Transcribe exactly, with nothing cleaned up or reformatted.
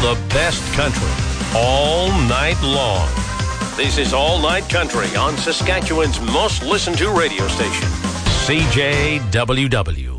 the best country all night long. This is All Night Country on Saskatchewan's most listened to radio station, C J W W.